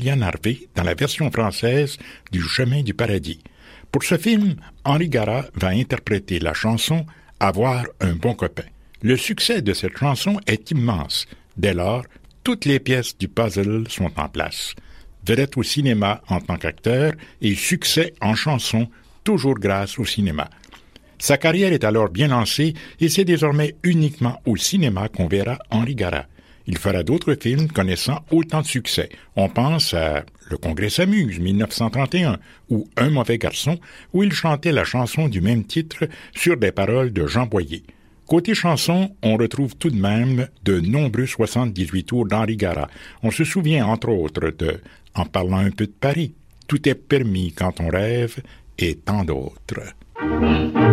Liliane Harvey dans la version française du Chemin du paradis. Pour ce film, Henri Garat va interpréter la chanson « Avoir un bon copain ». Le succès de cette chanson est immense. Dès lors, toutes les pièces du puzzle sont en place. Vedette au cinéma en tant qu'acteur et succès en chanson, toujours grâce au cinéma. Sa carrière est alors bien lancée et c'est désormais uniquement au cinéma qu'on verra Henri Garat. Il fera d'autres films connaissant autant de succès. On pense à Le Congrès s'amuse, 1931, ou Un mauvais garçon, où il chantait la chanson du même titre sur des paroles de Jean Boyer. Côté chanson, on retrouve tout de même de nombreux 78 tours d'Henri Garat. On se souvient entre autres de « En parlant un peu de Paris »,« Tout est permis quand on rêve » et tant d'autres.